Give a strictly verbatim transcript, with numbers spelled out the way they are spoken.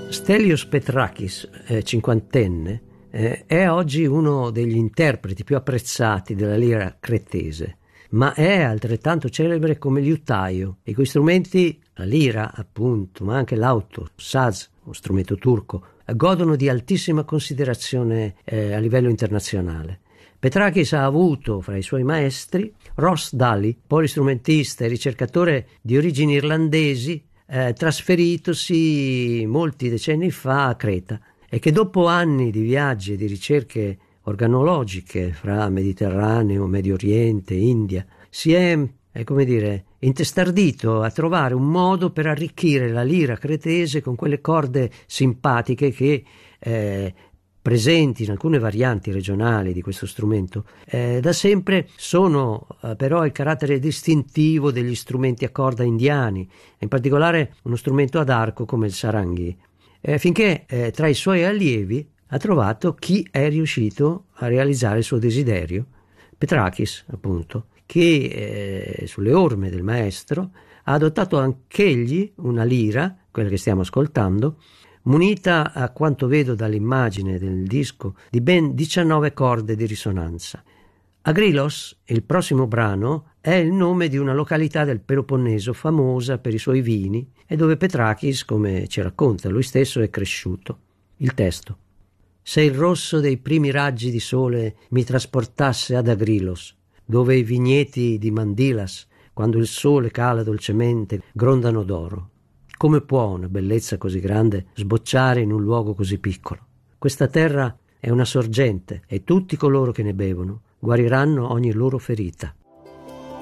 Stelios Petrakis, eh, cinquantenne, eh, è oggi uno degli interpreti più apprezzati della lira cretese, ma è altrettanto celebre come liutaio, i cui strumenti, la lira appunto, ma anche l'auto, saz, uno strumento turco, godono di altissima considerazione eh, a livello internazionale. Petrakis ha avuto fra i suoi maestri Ross Daly, polistrumentista e ricercatore di origini irlandesi, eh, trasferitosi molti decenni fa a Creta, e che dopo anni di viaggi e di ricerche organologiche fra Mediterraneo, Medio Oriente, India, si è, è come dire, intestardito a trovare un modo per arricchire la lira cretese con quelle corde simpatiche che eh, presenti in alcune varianti regionali di questo strumento, eh, da sempre sono eh, però il carattere distintivo degli strumenti a corda indiani, in particolare uno strumento ad arco come il saranghi, eh, finché eh, tra i suoi allievi ha trovato chi è riuscito a realizzare il suo desiderio, Petrakis appunto, che eh, sulle orme del maestro ha adottato anch'egli una lira, quella che stiamo ascoltando, munita, a quanto vedo dall'immagine del disco, di ben diciannove corde di risonanza. Agrilos, il prossimo brano, è il nome di una località del Peloponneso famosa per i suoi vini e dove Petrakis, come ci racconta lui stesso, è cresciuto. Il testo: se il rosso dei primi raggi di sole mi trasportasse ad Agrilos, dove i vigneti di Mandilas, quando il sole cala dolcemente, grondano d'oro. Come può una bellezza così grande sbocciare in un luogo così piccolo? Questa terra è una sorgente e tutti coloro che ne bevono guariranno ogni loro ferita.